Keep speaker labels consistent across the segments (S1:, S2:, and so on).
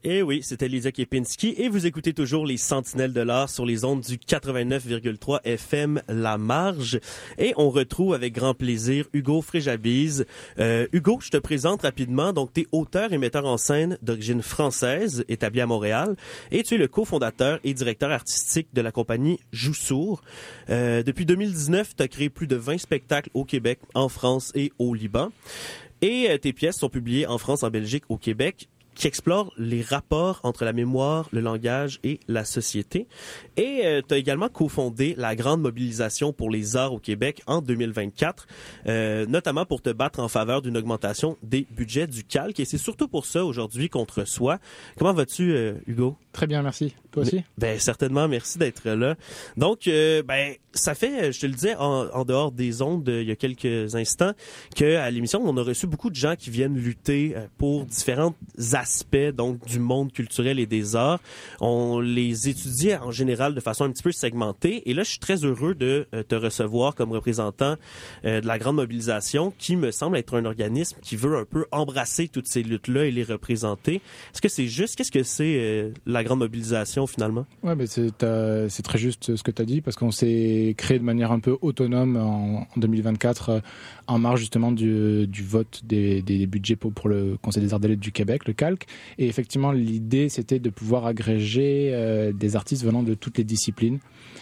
S1: Eh oui, c'était Lydia Kepinski et vous écoutez toujours les Sentinelles de l'Art sur les ondes du 89,3 FM La Marge. Et on retrouve avec grand plaisir Hugo Fréjabise. Hugo, je te présente rapidement. Donc, tu es auteur et metteur en scène d'origine française, établi à Montréal. Et tu es le cofondateur et directeur artistique de la compagnie Joussour. Depuis 2019, tu as créé plus de 20 spectacles au Québec, en France et au Liban. Et tes pièces sont publiées en France, en Belgique, au Québec, qui explore les rapports entre la mémoire, le langage et la société. Et tu as également cofondé la Grande Mobilisation pour les arts au Québec en 2024, notamment pour te battre en faveur d'une augmentation des budgets du calque. Et c'est surtout pour ça, aujourd'hui, qu'on te reçoit. Comment vas-tu, Hugo?
S2: Très bien, merci. Toi aussi?
S1: Ben certainement, merci d'être là. Donc, ça fait, je te le disais, en dehors des ondes, il y a quelques instants, qu'à l'émission, on a reçu beaucoup de gens qui viennent lutter pour différents aspects donc du monde culturel et des arts. On les étudie en général de façon un petit peu segmentée. Et là, je suis très heureux de te recevoir comme représentant de la Grande Mobilisation, qui me semble être un organisme qui veut un peu embrasser toutes ces luttes-là et les représenter. Est-ce que c'est juste? Qu'est-ce que c'est la Grande Mobilisation finalement?
S2: Ouais, mais c'est très juste ce que tu as dit, parce qu'on s'est créé de manière un peu autonome en 2024 en marge justement du vote des budgets pour le Conseil des arts et des lettres du Québec, le CALC. Et effectivement, l'idée, c'était de pouvoir agréger des artistes venant de toutes les disciplines,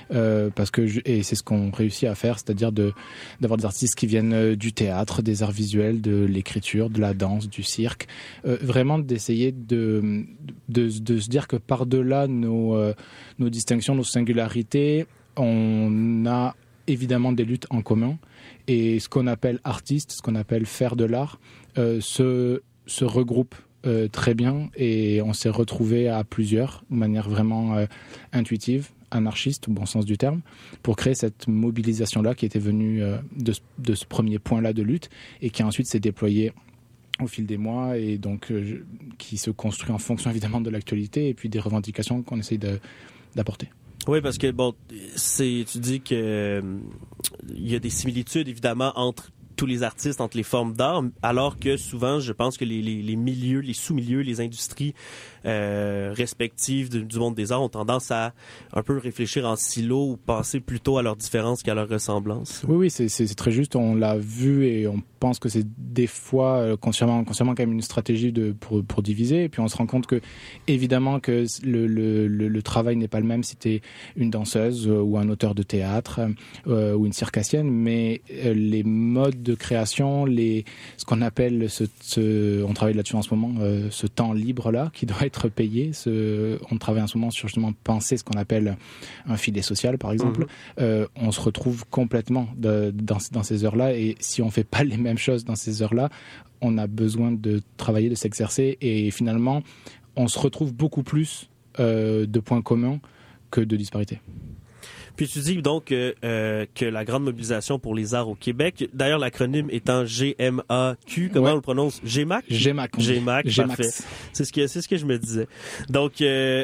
S2: et c'est ce qu'on réussit à faire, c'est-à-dire d'avoir des artistes qui viennent du théâtre, des arts visuels, de l'écriture, de la danse, du cirque, vraiment d'essayer de se dire que par-delà nos distinctions, nos singularités, on a évidemment des luttes en commun, et ce qu'on appelle artiste, ce qu'on appelle faire de l'art, se regroupe très bien, et on s'est retrouvés à plusieurs, de manière vraiment intuitive, anarchiste au bon sens du terme, pour créer cette mobilisation-là qui était venue de ce premier point-là de lutte, et qui ensuite s'est déployée au fil des mois, et donc qui se construit en fonction évidemment de l'actualité et puis des revendications qu'on essaye d'apporter.
S1: Oui, parce que bon, tu dis que il y a des similitudes évidemment entre tous les artistes, entre les formes d'art, alors que souvent, je pense que les milieux, les sous-milieux, les industries respectives du monde des arts ont tendance à un peu réfléchir en silo ou penser plutôt à leurs différences qu'à leurs ressemblances.
S2: Oui, c'est très juste. On l'a vu et on pense que c'est des fois consciemment quand même une stratégie pour diviser. Et puis on se rend compte que évidemment que le travail n'est pas le même si t'es une danseuse ou un auteur de théâtre ou une circassienne, mais les modes de création, ce qu'on appelle on travaille là-dessus en ce moment, ce temps libre là qui doit être payé. On travaille en ce moment sur justement penser ce qu'on appelle un filet social, par exemple. On se retrouve complètement dans ces heures-là, et si on fait pas les mêmes choses dans ces heures-là, on a besoin de travailler, de s'exercer, et finalement, on se retrouve beaucoup plus de points communs que de disparités.
S1: Puis tu dis donc que la Grande Mobilisation pour les arts au Québec, d'ailleurs l'acronyme étant GMAQ, comment on le prononce? GMAQ? GMAQ, parfait. C'est ce que je me disais. Donc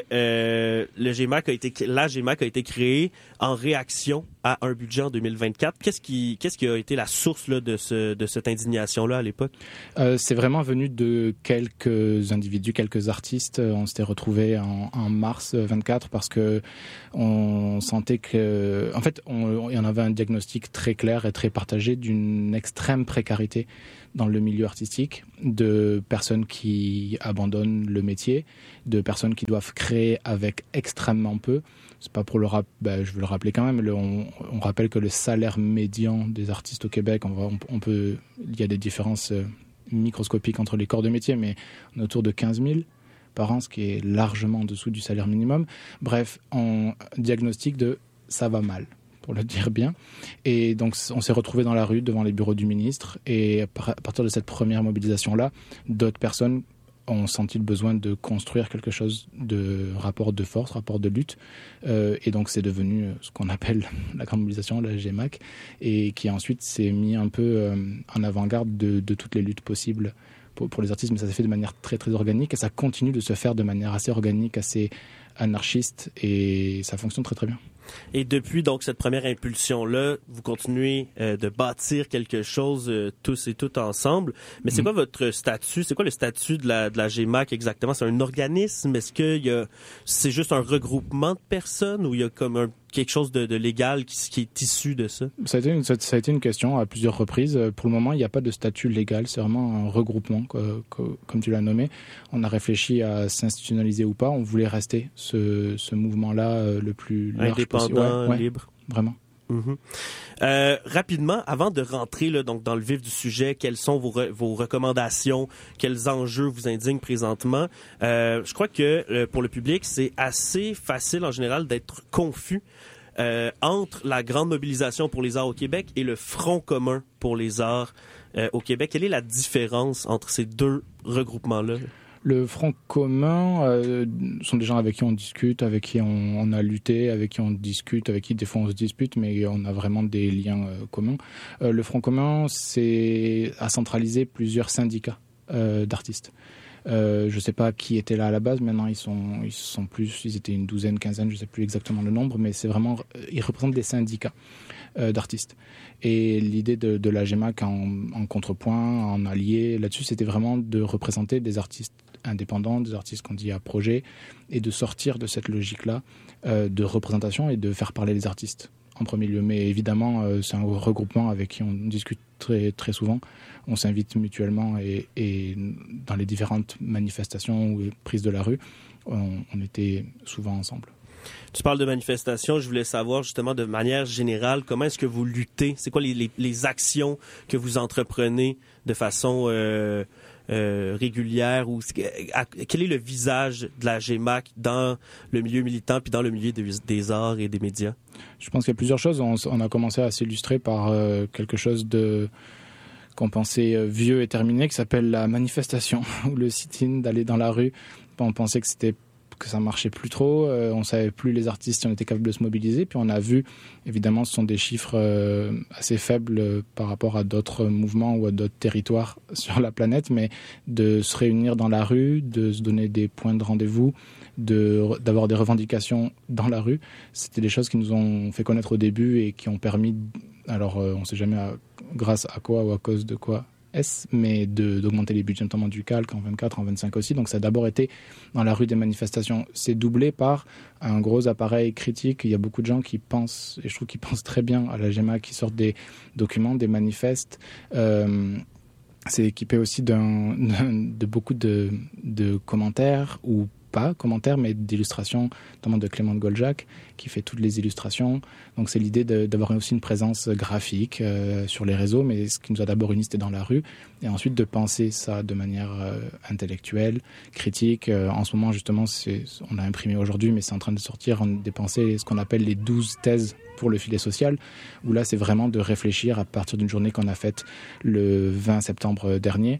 S1: la GMAQ a été créée en réaction à un budget en 2024. Qu'est-ce qui a été la source là, de cette indignation-là à l'époque?
S2: C'est vraiment venu de quelques individus, quelques artistes. On s'était retrouvés en mars 24 parce que on sentait que, en fait, il y en avait un diagnostic très clair et très partagé d'une extrême précarité dans le milieu artistique, de personnes qui abandonnent le métier, de personnes qui doivent créer avec extrêmement peu. C'est pas pour je veux le rappeler quand même. On rappelle que le salaire médian des artistes au Québec, il y a des différences microscopiques entre les corps de métier, mais on est autour de 15 000 par an, ce qui est largement en dessous du salaire minimum. Bref, on diagnostique de ça va mal, pour le dire bien. Et donc, on s'est retrouvés dans la rue devant les bureaux du ministre, et à partir de cette première mobilisation-là, d'autres personnes ont senti le besoin de construire quelque chose de rapport de force, rapport de lutte. Et donc, c'est devenu ce qu'on appelle la Grande Mobilisation, la GMAQ, et qui ensuite s'est mis un peu en avant-garde de toutes les luttes possibles pour les artistes. Mais ça s'est fait de manière très, très organique, et ça continue de se faire de manière assez organique, assez anarchiste et ça fonctionne très très bien.
S1: Et depuis donc cette première impulsion-là, vous continuez de bâtir quelque chose tous et toutes ensemble. Mais c'est quoi votre statut? C'est quoi le statut de la GEMAC exactement? C'est un organisme? Est-ce que c'est juste un regroupement de personnes ou il y a comme quelque chose de légal qui est issu de ça?
S2: Ça a été une question à plusieurs reprises. Pour le moment, il n'y a pas de statut légal. C'est vraiment un regroupement, comme tu l'as nommé. On a réfléchi à s'institutionnaliser ou pas. On voulait rester ce mouvement-là le plus large possible.
S1: Indépendant, libre.
S2: Vraiment.
S1: Mm-hmm. Rapidement, avant de rentrer là, donc dans le vif du sujet, quelles sont vos recommandations, quels enjeux vous indignent présentement? Je crois que pour le public, c'est assez facile en général d'être confus entre la grande mobilisation pour les arts au Québec et le Front commun pour les arts au Québec. Quelle est la différence entre ces deux regroupements-là?
S2: Le Front commun sont des gens avec qui on discute, avec qui on a lutté, avec qui on discute, avec qui des fois on se dispute, mais on a vraiment des liens communs. Le Front commun, c'est à centraliser plusieurs syndicats d'artistes. Je ne sais pas qui était là à la base, maintenant ils sont plus, ils étaient une douzaine, quinzaine, je ne sais plus exactement le nombre, mais c'est vraiment, ils représentent des syndicats d'artistes. Et l'idée de la GEMAC en contrepoint, en allié, là-dessus, c'était vraiment de représenter des artistes indépendants, des artistes qu'on dit à projet, et de sortir de cette logique-là de représentation et de faire parler les artistes en premier lieu. Mais évidemment, c'est un regroupement avec qui on discute très, très souvent. On s'invite mutuellement et dans les différentes manifestations ou prises de la rue, on était souvent ensemble.
S1: Tu parles de manifestations, je voulais savoir justement de manière générale, comment est-ce que vous luttez? C'est quoi les actions que vous entreprenez de façon régulière? Ou quel est le visage de la GEMAC dans le milieu militant puis dans le milieu des arts et des médias?
S2: Je pense qu'il y a plusieurs choses. On a commencé à s'illustrer par quelque chose qu'on pensait vieux et terminé, qui s'appelle la manifestation, ou le sit-in, d'aller dans la rue. On pensait que ça marchait plus trop, on savait plus les artistes si on était capable de se mobiliser, puis on a vu, évidemment ce sont des chiffres assez faibles par rapport à d'autres mouvements ou à d'autres territoires sur la planète, mais de se réunir dans la rue, de se donner des points de rendez-vous, d'avoir des revendications dans la rue, c'était des choses qui nous ont fait connaître au début et qui ont permis, alors on ne sait jamais grâce à quoi ou à cause de quoi, mais d'augmenter les budgets notamment du Calque en 24, en 25 aussi. Donc ça a d'abord été dans la rue des manifestations. C'est doublé par un gros appareil critique. Il y a beaucoup de gens qui pensent, et je trouve qu'ils pensent très bien à la GEMAC, qui sortent des documents, des manifestes. C'est équipé aussi de beaucoup de commentaires ou pas commentaires, mais d'illustrations, notamment de Clément de Goljac, qui fait toutes les illustrations. Donc c'est l'idée d'avoir aussi une présence graphique sur les réseaux, mais ce qui nous a d'abord unis, c'était dans la rue, et ensuite de penser ça de manière intellectuelle, critique. En ce moment, justement, on a imprimé aujourd'hui, mais c'est en train de sortir, on a pensé ce qu'on appelle les 12 thèses pour le filet social, où là, c'est vraiment de réfléchir à partir d'une journée qu'on a faite le 20 septembre dernier,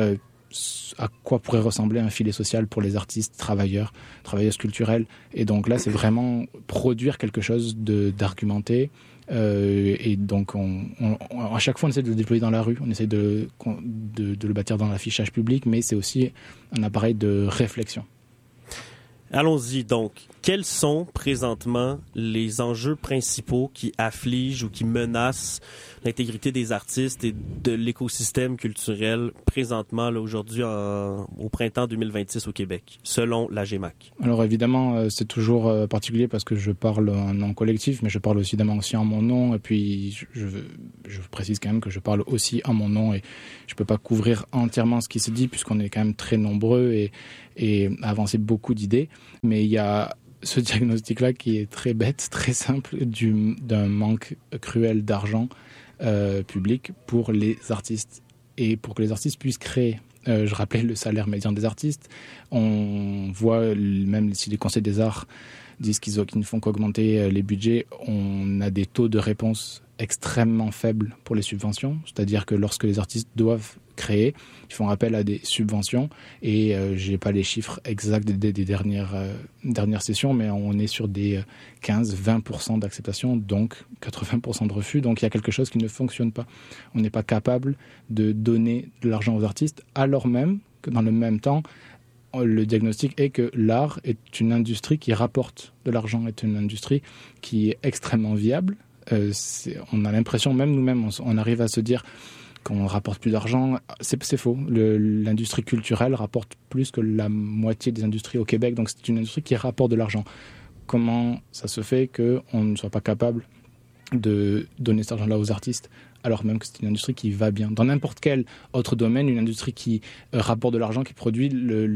S2: à quoi pourrait ressembler un filet social pour les artistes, travailleuses culturelles. Et donc là, c'est vraiment produire quelque chose d'argumenté. Et donc, à chaque fois, on essaie de le déployer dans la rue, on essaie de le bâtir dans l'affichage public, mais c'est aussi un appareil de réflexion.
S1: Allons-y donc. Quels sont présentement les enjeux principaux qui affligent ou qui menacent l'intégrité des artistes et de l'écosystème culturel présentement, là, aujourd'hui, au printemps 2026 au Québec, selon la GEMAC? Alors
S2: évidemment, c'est toujours particulier parce que je parle en nom collectif, mais je parle aussi en mon nom. Et puis, je précise quand même que je parle aussi en mon nom et je ne peux pas couvrir entièrement ce qui se dit puisqu'on est quand même très nombreux et avancer beaucoup d'idées. Mais il y a ce diagnostic-là qui est très bête, très simple, d'un manque cruel d'argent public pour les artistes et pour que les artistes puissent créer. Je rappelais le salaire médian des artistes. On voit, même si les conseils des arts disent qu'ils ne font qu'augmenter les budgets, on a des taux de réponse extrêmement faibles pour les subventions. C'est-à-dire que lorsque les artistes doivent créer, ils font appel à des subventions et je n'ai pas les chiffres exacts des dernières sessions, mais on est sur des 15-20% d'acceptation, donc 80% de refus. Donc il y a quelque chose qui ne fonctionne pas. On n'est pas capable de donner de l'argent aux artistes, alors même que dans le même temps, le diagnostic est que l'art est une industrie qui rapporte de l'argent, est une industrie qui est extrêmement viable. On a l'impression, même nous-mêmes, on arrive à se dire qu'on rapporte plus d'argent. C'est faux. L'industrie culturelle rapporte plus que la moitié des industries au Québec. Donc c'est une industrie qui rapporte de l'argent. Comment ça se fait qu'on ne soit pas capable de donner cet argent-là aux artistes, alors même que c'est une industrie qui va bien. Dans n'importe quel autre domaine, une industrie qui rapporte de l'argent, qui produit,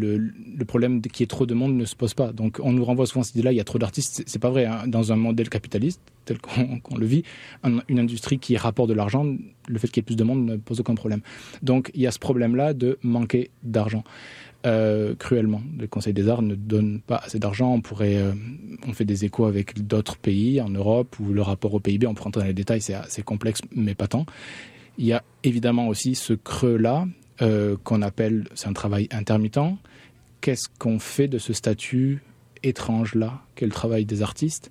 S2: le problème qu'il y ait trop de monde ne se pose pas. Donc on nous renvoie souvent cette idée-là, il y a trop d'artistes. C'est pas vrai. Hein. Dans un modèle capitaliste, tel qu'on le vit, une industrie qui rapporte de l'argent, le fait qu'il y ait plus de monde ne pose aucun problème. Donc il y a ce problème-là de manquer d'argent. Cruellement. Le Conseil des arts ne donne pas assez d'argent. On fait des échos avec d'autres pays en Europe où le rapport au PIB, on peut rentrer dans les détails, c'est assez complexe, mais pas tant. Il y a évidemment aussi ce creux-là qu'on appelle, c'est un travail intermittent. Qu'est-ce qu'on fait de ce statut étrange-là, qu'est le travail des artistes?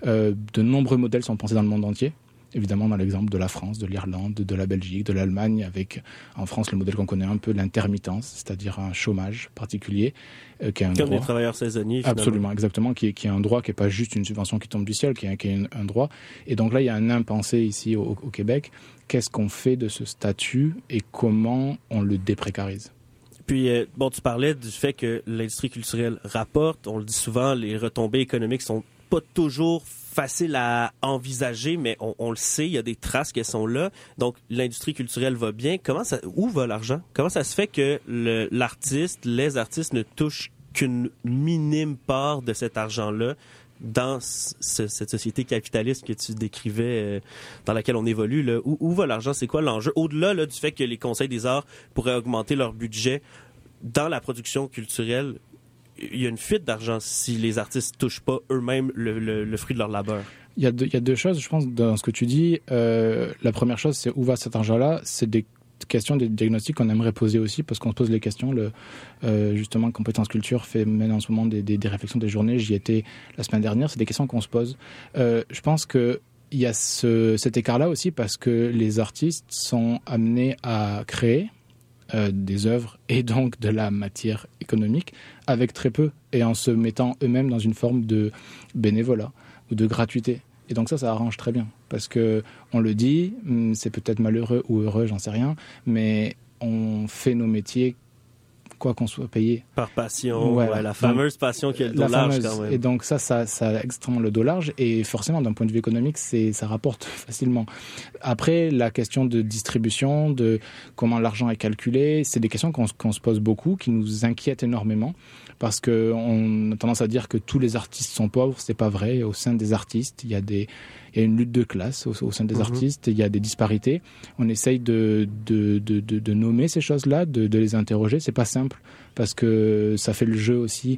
S2: De nombreux modèles sont pensés dans le monde entier. Évidemment, dans l'exemple de la France, de l'Irlande, de la Belgique, de l'Allemagne, avec en France le modèle qu'on connaît un peu, l'intermittence, c'est-à-dire un chômage particulier, qui est un
S1: comme
S2: droit.
S1: les travailleurs saisonniers. Finalement.
S2: Absolument, exactement, qui est un droit, qui n'est pas juste une subvention qui tombe du ciel, qui est un droit. Et donc là, il y a un impensé ici au Québec. Qu'est-ce qu'on fait de ce statut et comment on le déprécarise?
S1: Puis, tu parlais du fait que l'industrie culturelle rapporte. On le dit souvent, les retombées économiques sont pas toujours faciles à envisager, mais on le sait, il y a des traces qui sont là. Donc, l'industrie culturelle va bien. Où va l'argent? Comment ça se fait que les artistes ne touchent qu'une minime part de cet argent-là dans cette société capitaliste que tu décrivais, dans laquelle on évolue, là? Où va l'argent? C'est quoi l'enjeu? Au-delà là, du fait que les conseils des arts pourraient augmenter leur budget dans la production culturelle, il y a une fuite d'argent si les artistes touchent pas eux-mêmes le fruit de leur labeur.
S2: Il y a deux choses, je pense, dans ce que tu dis. La première chose, c'est où va cet argent-là? C'est des questions, des diagnostics qu'on aimerait poser aussi, parce qu'on se pose les questions. Justement, Compétences Culture mène en ce moment des réflexions, des journées. J'y étais la semaine dernière. C'est des questions qu'on se pose. Je pense que il y a cet écart-là aussi parce que les artistes sont amenés à créer des œuvres et donc de la matière économique avec très peu et en se mettant eux-mêmes dans une forme de bénévolat ou de gratuité. Et donc ça arrange très bien parce que on le dit, c'est peut-être malheureux ou heureux, j'en sais rien, mais on fait nos métiers quoi qu'on soit payé.
S1: Par passion, la fameuse passion qui est le dos large quand même.
S2: Et donc ça a extrêmement le dos large et forcément d'un point de vue économique, ça rapporte facilement. Après, la question de distribution, de comment l'argent est calculé, c'est des questions qu'on se pose beaucoup, qui nous inquiètent énormément parce qu'on a tendance à dire que tous les artistes sont pauvres, c'est pas vrai. Au sein des artistes, il y a une lutte de classe au sein des artistes, il y a des disparités. On essaye de nommer ces choses-là, de les interroger. C'est pas simple parce que ça fait le jeu aussi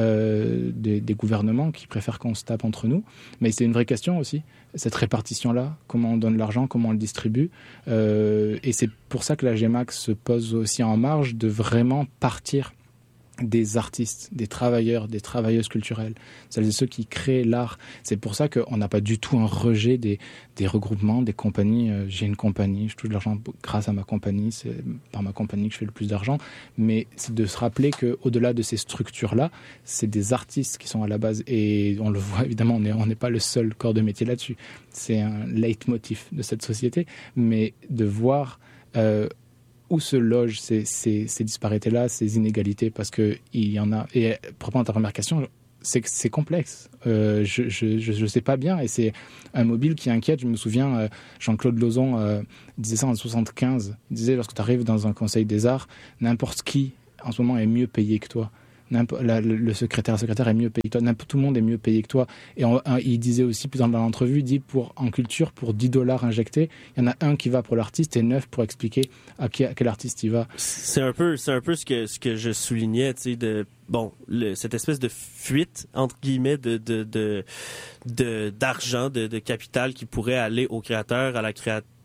S2: des gouvernements qui préfèrent qu'on se tape entre nous. Mais c'est une vraie question aussi, cette répartition-là, comment on donne l'argent, comment on le distribue. Et c'est pour ça que la GEMAC se pose aussi en marge de vraiment partir des artistes, des travailleurs, des travailleuses culturelles, celles et ceux qui créent l'art. C'est pour ça qu'on n'a pas du tout un rejet des regroupements, des compagnies. J'ai une compagnie, je touche de l'argent grâce à ma compagnie, c'est par ma compagnie que je fais le plus d'argent, mais c'est de se rappeler qu'au-delà de ces structures-là, c'est des artistes qui sont à la base et on le voit évidemment, on n'est pas le seul corps de métier là-dessus. C'est un leitmotiv de cette société, mais de voir où se logent ces disparités-là, ces inégalités, parce qu'il y en a. Et pour répondre à ta première question, c'est complexe. Je sais pas bien, et c'est un mobile qui inquiète. Je me souviens, Jean-Claude Lauzon disait ça en 1975. Il disait, lorsque tu arrives dans un conseil des arts, n'importe qui, en ce moment, est mieux payé que toi. Le secrétaire est mieux payé que toi. Tout le monde est mieux payé que toi. Et il disait aussi, plus dans l'entrevue, il dit en culture, pour $10 injectés, il y en a un qui va pour l'artiste et 9 pour expliquer à quel artiste il va.
S1: C'est un peu ce que je soulignais, tu sais, cette espèce de fuite, entre guillemets, d'argent, de capital qui pourrait aller aux créateurs, à la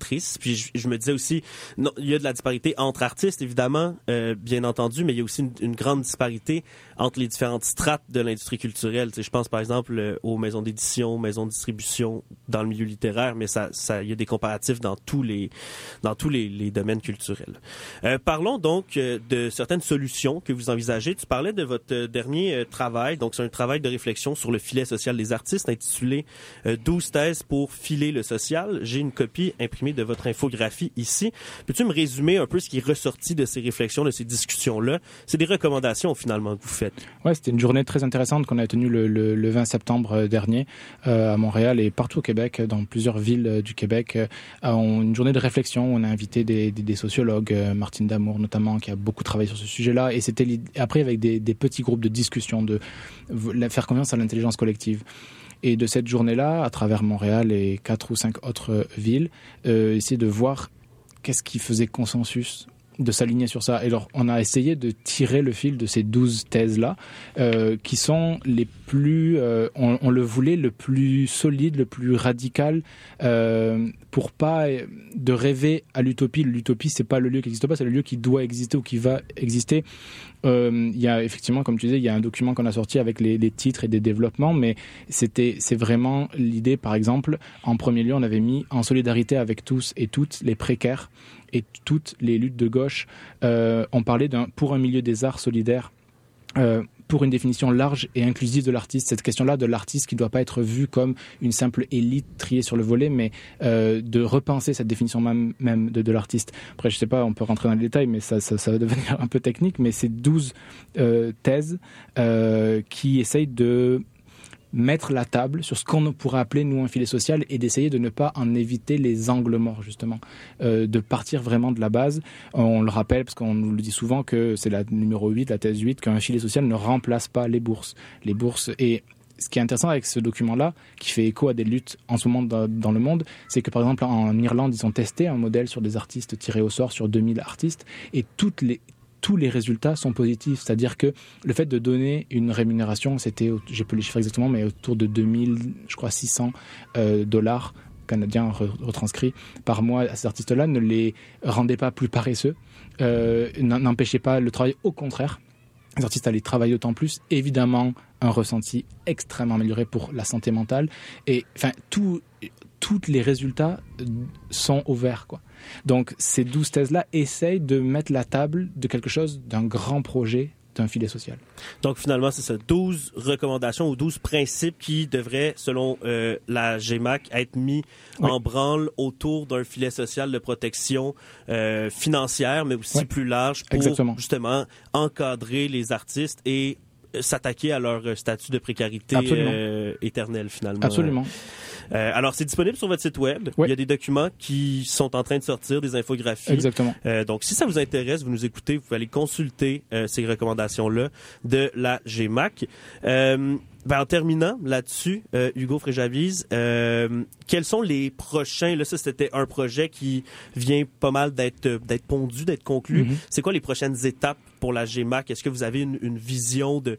S1: autrices. Puis je me disais aussi, non, il y a de la disparité entre artistes, évidemment, bien entendu, mais il y a aussi une grande disparité entre les différentes strates de l'industrie culturelle. Tu sais, je pense par exemple aux maisons d'édition, maisons de distribution dans le milieu littéraire, mais il y a des comparatifs dans tous les domaines culturels. Parlons donc de certaines solutions que vous envisagez. Tu parlais de votre dernier travail, donc c'est un travail de réflexion sur le filet social des artistes intitulé 12 thèses pour filer le social. J'ai une copie imprimée de votre infographie ici. Peux-tu me résumer un peu ce qui est ressorti de ces réflexions, de ces discussions-là? C'est des recommandations finalement que vous faites.
S2: Ouais, c'était une journée très intéressante qu'on a tenue le 20 septembre dernier à Montréal et partout au Québec, dans plusieurs villes du Québec. Une journée de réflexion, on a invité des sociologues, Martine Damour notamment, qui a beaucoup travaillé sur ce sujet-là. Et c'était après avec des petits groupes de discussion, de faire confiance à l'intelligence collective. Et de cette journée-là, à travers Montréal et 4 ou 5 autres villes, essayer de voir qu'est-ce qui faisait consensus, de s'aligner sur ça. Et alors, on a essayé de tirer le fil de ces 12 thèses-là, qui sont les plus, on le voulait, le plus solide, le plus radical, pour pas de rêver à l'utopie. L'utopie, c'est pas le lieu qui n'existe pas, c'est le lieu qui doit exister ou qui va exister. Il y a effectivement, comme tu disais, il y a un document qu'on a sorti avec les titres et des développements, mais c'est vraiment l'idée. Par exemple, en premier lieu, on avait mis en solidarité avec tous et toutes les précaires et toutes les luttes de gauche. On parlait pour un milieu des arts solidaires, pour une définition large et inclusive de l'artiste. Cette question-là de l'artiste qui ne doit pas être vue comme une simple élite triée sur le volet, mais de repenser cette définition même de l'artiste. Après, je ne sais pas, on peut rentrer dans les détails, mais ça va devenir un peu technique, mais c'est 12 thèses qui essayent de mettre la table sur ce qu'on pourrait appeler, nous, un filet social et d'essayer de ne pas en éviter les angles morts, justement. De partir vraiment de la base. On le rappelle, parce qu'on nous le dit souvent, que c'est la numéro 8, la thèse 8, qu'un filet social ne remplace pas les bourses. Les bourses, et ce qui est intéressant avec ce document-là, qui fait écho à des luttes en ce moment dans le monde, c'est que, par exemple, en Irlande, ils ont testé un modèle sur des artistes tirés au sort, sur 2000 artistes, et tous les résultats sont positifs. C'est-à-dire que le fait de donner une rémunération, c'était, j'ai pas les chiffres exactement, mais autour de 600 dollars canadiens retranscrits par mois à ces artistes-là, ne les rendait pas plus paresseux, n'empêchait pas le travail, au contraire. Les artistes allaient travailler d'autant plus. Évidemment, un ressenti extrêmement amélioré pour la santé mentale. Et enfin, tous les résultats sont au vert, quoi. Donc, ces 12 thèses-là essayent de mettre la table de quelque chose, d'un grand projet, d'un filet social.
S1: Donc, finalement, c'est ça, 12 recommandations ou 12 principes qui devraient, selon la GEMAC, être mis en branle autour d'un filet social de protection financière, mais aussi plus large pour, justement, encadrer les artistes et s'attaquer à leur statut de précarité éternelle, finalement.
S2: Absolument.
S1: Alors, c'est disponible sur votre site web. Oui. Il y a des documents qui sont en train de sortir, des infographies.
S2: Exactement.
S1: Donc, si ça vous intéresse, vous nous écoutez, vous pouvez aller consulter ces recommandations-là de la GEMAC. En terminant là-dessus, Hugo Fréjavise, quels sont les prochains... Là, ça, c'était un projet qui vient pas mal d'être pondu, d'être conclu. Mm-hmm. C'est quoi les prochaines étapes pour la GEMAC? Est-ce que vous avez une vision de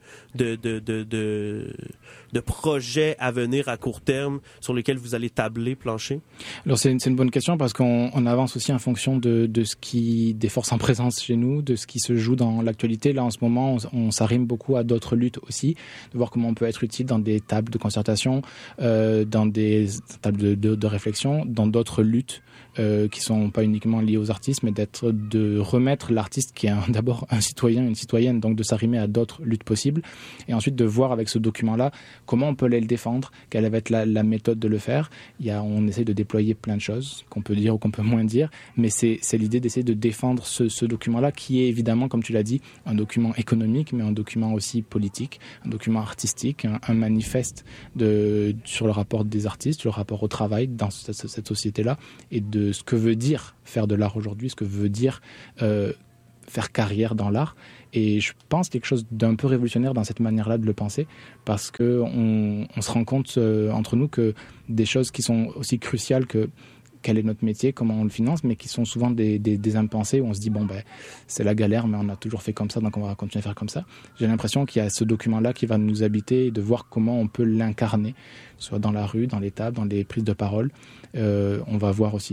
S1: projets à venir à court terme sur lesquels vous allez tabler, plancher?
S2: Alors, c'est une bonne question parce qu'on avance aussi en fonction des forces en présence chez nous, de ce qui se joue dans l'actualité. Là, en ce moment, on s'arrime beaucoup à d'autres luttes aussi, de voir comment on peut être utile dans des tables de concertation, dans des tables de réflexion, dans d'autres luttes qui sont pas uniquement liées aux artistes, mais de remettre l'artiste qui est d'abord un citoyen, une citoyenne, donc de s'arrimer à d'autres luttes possibles, et ensuite de voir avec ce document-là comment on peut les défendre, quelle va être la méthode de le faire. On essaie de déployer plein de choses qu'on peut dire ou qu'on peut moins dire, mais c'est l'idée d'essayer de défendre ce document-là qui est évidemment, comme tu l'as dit, un document économique, mais un document aussi politique, un document artistique, un manifeste sur le rapport des artistes, sur le rapport au travail dans cette société-là, et de ce que veut dire faire de l'art aujourd'hui, ce que veut dire faire carrière dans l'art. Et je pense quelque chose d'un peu révolutionnaire dans cette manière-là de le penser, parce qu'on se rend compte entre nous que des choses qui sont aussi cruciales que quel est notre métier, comment on le finance, mais qui sont souvent des impensés où on se dit c'est la galère, mais on a toujours fait comme ça, donc on va continuer à faire comme ça. J'ai l'impression qu'il y a ce document-là qui va nous habiter et de voir comment on peut l'incarner, soit dans la rue, dans les tables, dans les prises de parole. On va voir aussi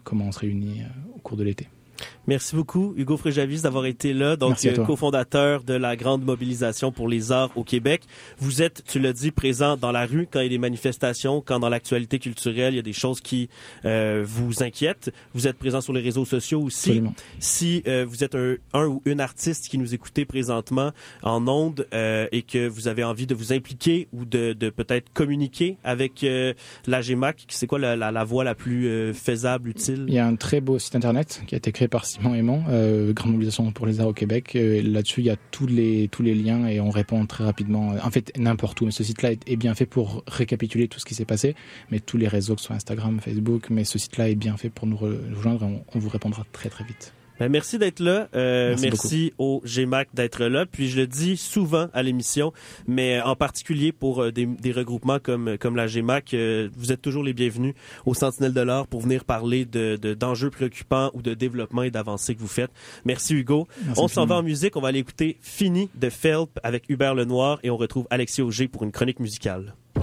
S2: comment on se réunit au cours de l'été.
S1: Merci beaucoup, Hugo Fréjavis, d'avoir été là, donc cofondateur de la grande mobilisation pour les arts au Québec. Vous êtes, tu l'as dit, présent dans la rue quand il y a des manifestations, quand dans l'actualité culturelle, il y a des choses qui vous inquiètent. Vous êtes présent sur les réseaux sociaux aussi.
S2: Absolument. Si
S1: vous êtes un ou une artiste qui nous écoutez présentement en ondes et que vous avez envie de vous impliquer ou de peut-être communiquer avec la GEMAC, c'est quoi la voie la plus faisable, utile?
S2: Il y a un très beau site internet qui a été créé par Simon Aymon, Grande mobilisation pour les arts au Québec. Là-dessus, il y a tous les liens et on répond très rapidement. En fait, n'importe où. Mais ce site-là est bien fait pour récapituler tout ce qui s'est passé. Mais tous les réseaux, que ce soit Instagram, Facebook, mais ce site-là est bien fait pour nous rejoindre et on vous répondra très très vite.
S1: Merci d'être là. Merci au GEMAC d'être là. Puis je le dis souvent à l'émission, mais en particulier pour des regroupements comme la GEMAC, vous êtes toujours les bienvenus au Sentinelle de l'Art pour venir parler d'enjeux préoccupants ou de développement et d'avancées que vous faites. Merci Hugo. On s'en va en musique. On va aller écouter Fini de Felp avec Hubert Lenoir et on retrouve Alexis Auger pour une chronique musicale.